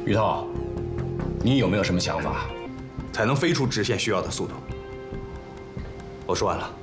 于涛，你有没有什么想法， 才能飞出直线需要的速度？我说完了。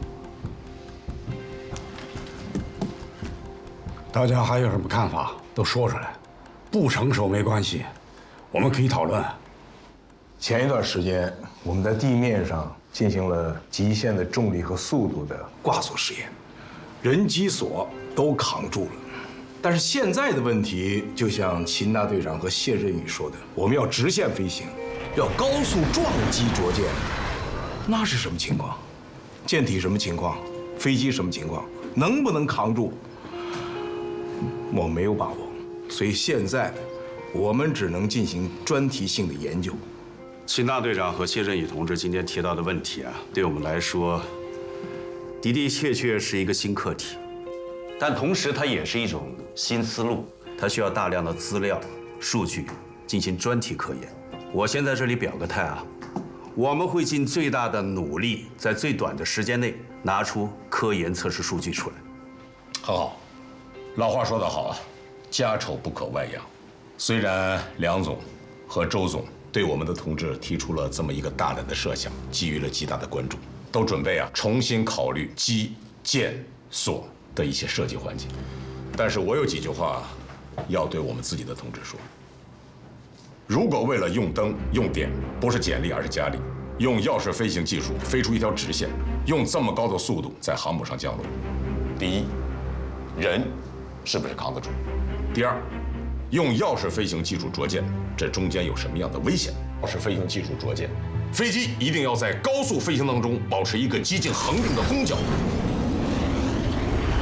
大家还有什么看法，都说出来。不成熟没关系，我们可以讨论。 前一段时间，我们在地面上进行了极限的重力和速度的挂锁实验，人机锁都扛住了。但是现在的问题，就像秦大队长和谢振宇说的，我们要直线飞行，要高速撞击着舰，那是什么情况？舰体什么情况？飞机什么情况？能不能扛住？我没有把握，所以现在我们只能进行专题性的研究。 秦大队长和谢振宇同志今天提到的问题啊，对我们来说的的确确是一个新课题，但同时它也是一种新思路，它需要大量的资料、数据进行专题科研。我先在这里表个态啊，我们会尽最大的努力，在最短的时间内拿出科研测试数据出来。 很好，老话说得好啊，家丑不可外扬。虽然梁总和周总对我们的同志提出了这么一个大胆的设想，给予了极大的关注，都准备重新考虑机、舰、锁的一些设计环节。但是我有几句话要对我们自己的同志说：如果为了用灯用电，不是减力而是加力，用钥匙飞行技术飞出一条直线，用这么高的速度在航母上降落，第一，人是不是扛得住？第二，用钥匙飞行技术着舰，这中间有什么样的危险？钥匙飞行技术着舰，飞机一定要在高速飞行当中保持一个机颈恒定的攻角。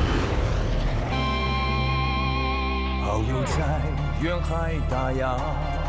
遨游在远海大洋。